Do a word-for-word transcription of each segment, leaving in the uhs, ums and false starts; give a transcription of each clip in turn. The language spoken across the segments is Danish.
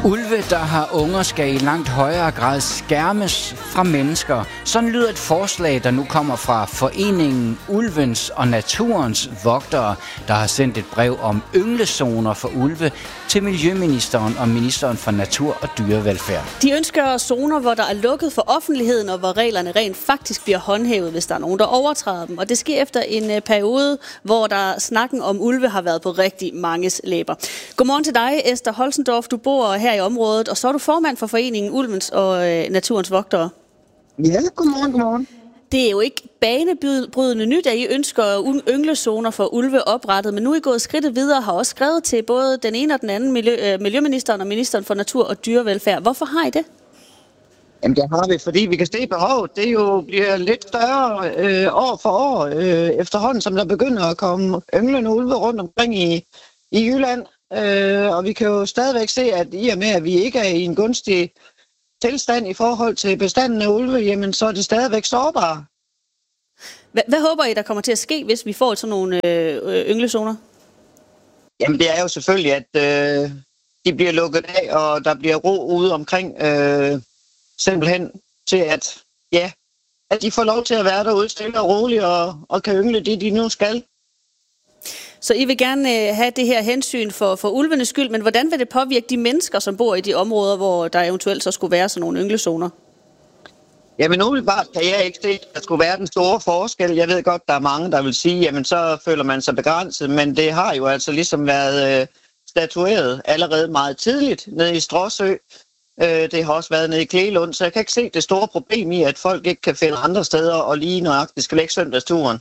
Ulve, der har unger, skal i langt højere grad skærmes fra mennesker. Sådan lyder et forslag, der nu kommer fra Foreningen Ulvens og Naturens Vogtere, der har sendt et brev om ynglezoner for ulve til Miljøministeren og Ministeren for Natur og Dyrevelfærd. De ønsker zoner, hvor der er lukket for offentligheden, og hvor reglerne rent faktisk bliver håndhævet, hvis der er nogen, der overtræder dem. Og det sker efter en periode, hvor der snakken om ulve har været på rigtig manges læber. Godmorgen til dig, Esther Holzendorf. Du bor her i området, og så er du formand for Foreningen Ulvens og Naturens Vogtere. Ja, godmorgen, godmorgen. Det er jo ikke banebrydende nyt, at I ønsker ynglezoner for ulve oprettet, men nu er I gået skridtet videre og har også skrevet til både den ene og den anden miljø, Miljøministeren og Ministeren for Natur og Dyrevelfærd. Hvorfor har I det? Jamen det har vi, fordi vi kan se behovet. Det jo bliver lidt større øh, år for år øh, efterhånden, som der begynder at komme ynglende ulve rundt omkring i, i Jylland. Øh, og vi kan jo stadigvæk se, at i og med, at vi ikke er i en gunstig tilstand i forhold til bestanden af ulve, jamen så er det stadigvæk sårbare. Hvad, hvad håber I, der kommer til at ske, hvis vi får sådan nogle øh, ynglezoner? Jamen det er jo selvfølgelig, at øh, de bliver lukket af, og der bliver ro ude omkring, øh, simpelthen til at, ja, at de får lov til at være derude stille og roligt og, og kan yngle det, de nu skal. Så I vil gerne have det her hensyn for, for ulvenes skyld, men hvordan vil det påvirke de mennesker, som bor i de områder, hvor der eventuelt så skulle være sådan nogle ynglezoner? Jamen umiddelbart kan jeg ikke se, at der skulle være den store forskel. Jeg ved godt, der er mange, der vil sige, jamen så føler man sig begrænset, men det har jo altså ligesom været øh, statueret allerede meget tidligt nede i Stråsø. Øh, det har også været nede i Klelund, så jeg kan ikke se det store problem i, at folk ikke kan finde andre steder og lige nøjagtigt skal lægge søndagsturen.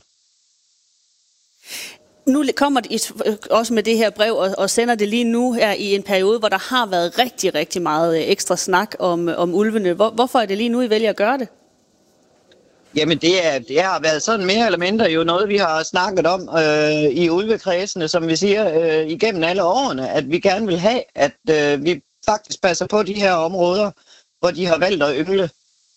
Nu kommer de også med det her brev og, og sender det lige nu her i en periode, hvor der har været rigtig, rigtig meget ekstra snak om, om ulvene. Hvor, hvorfor er det lige nu, I vælger at gøre det? Jamen det, er, det har været sådan mere eller mindre jo noget, vi har snakket om øh, i ulvekredsene, som vi siger, øh, igennem alle årene, at vi gerne vil have, at øh, vi faktisk passer på de her områder, hvor de har valgt at yngle.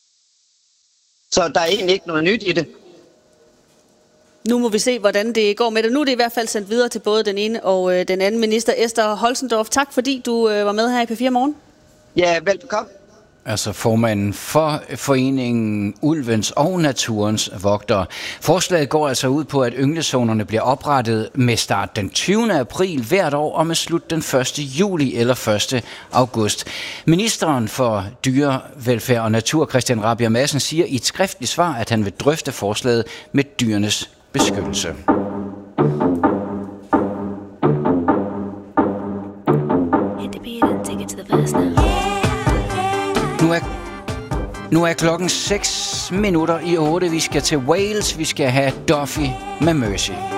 Så der er egentlig ikke noget nyt i det. Nu må vi se, hvordan det går med det. Nu er det i hvert fald sendt videre til både den ene og øh, den anden minister. Esther Holzendorf, tak fordi du øh, var med her i P fire Morgen. Ja, velbekomme. Altså formanden for Foreningen Ulvens og Naturens Vogtere. Forslaget går altså ud på, at ynglezonerne bliver oprettet med start den tyvende april hvert år og med slut den første juli eller første august. Ministeren for Dyrevelfærd og Natur, Christian Rabjerg Madsen, siger i et skriftligt svar, at han vil drøfte forslaget med dyrenes beskyttelse. Nu er, nu er klokken seks minutter i otte. Vi skal til Wales. Vi skal have Duffy med Mercy.